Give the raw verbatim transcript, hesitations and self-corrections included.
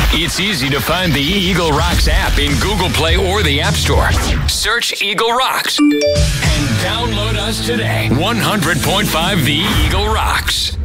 It's easy to find the Eagle Rocks app in Google Play or the App Store. Search Eagle Rocks and download us today. one hundred point five The Eagle Rocks.